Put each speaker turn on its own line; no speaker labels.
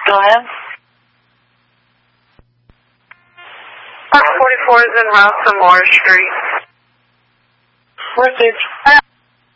Go ahead.
44 is in house on Moore Street.
Message.